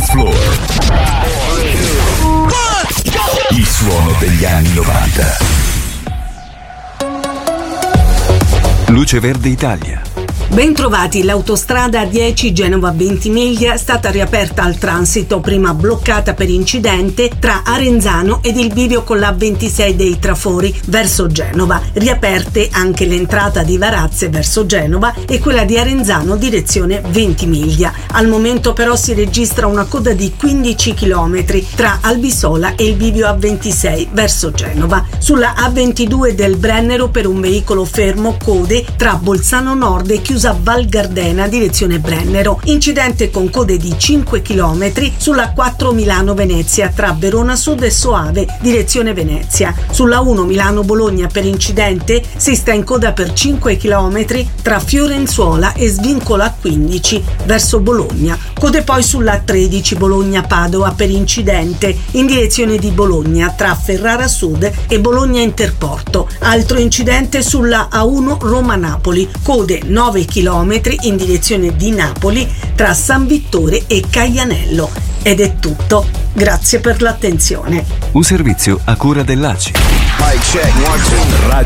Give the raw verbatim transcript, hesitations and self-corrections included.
dance floor. Il suono degli anni novanta. Luce Verde Italia. Bentrovati, l'autostrada A dieci Genova-Ventimiglia è stata riaperta al transito, prima bloccata per incidente tra Arenzano ed il bivio con la ventisei dei Trafori verso Genova. Riaperte anche l'entrata di Varazze verso Genova e quella di Arenzano direzione Ventimiglia. Al momento però si registra una coda di quindici chilometri tra Albisola e il bivio A ventisei verso Genova. Sulla A ventidue del Brennero per un veicolo fermo, code tra Bolzano Nord e chiusa Val Gardena direzione Brennero. Incidente con code di cinque chilometri sulla quattro Milano-Venezia tra Verona Sud e Soave direzione Venezia. Sulla uno Milano-Bologna per incidente si sta in coda per cinque chilometri tra Fiorenzuola e Svincola quindici verso Bologna. Code poi sulla tredici Bologna-Padova per incidente in direzione di Bologna tra Ferrara Sud e Bologna Interporto. Altro incidente sulla A uno Roma-Napoli. Code nove chilometri in direzione di Napoli tra San Vittore e Caianello. Ed è tutto. Grazie per l'attenzione. Un servizio a cura dell'A C I. Mic check, one, two. Radio